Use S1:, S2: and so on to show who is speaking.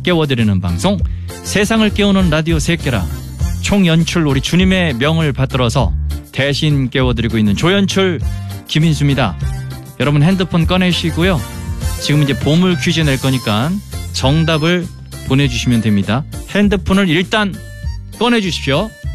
S1: 깨워드리는 방송 세상을 깨우는 라디오 새끼라. 총연출 우리 주님의 명을 받들어서 대신 깨워드리고 있는 조연출 김인수입니다. 여러분 핸드폰 꺼내시고요. 지금 이제 보물 퀴즈 낼 거니까 정답을 보내주시면 됩니다. 핸드폰을 일단 꺼내주십시오.